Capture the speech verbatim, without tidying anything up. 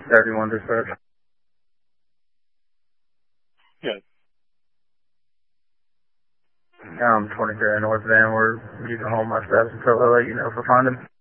thirty-one dispatch. Good. Um, twenty-three North Van, we're using home my steps until I let you know if I find him.